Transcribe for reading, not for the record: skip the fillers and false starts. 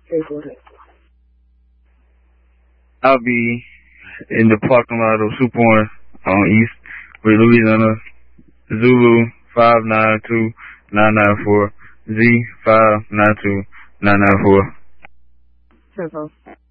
I'll be in the parking lot of Super One on East with Louisiana, Zulu 592994, Z 592994.